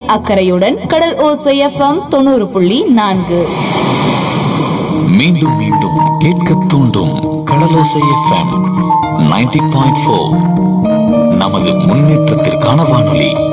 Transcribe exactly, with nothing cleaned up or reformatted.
அக்கறையுடன் கடல் ஓசை எஃப்எம் தொண்ணூறு புள்ளி நான்கு. மீண்டும் மீண்டும் கேட்க தூண்டும் கடலோசை எஃப்எம் நைன்டி பாயிண்ட் ஃபோர். நமது முன்னேற்றத்திற்கான வானொலி.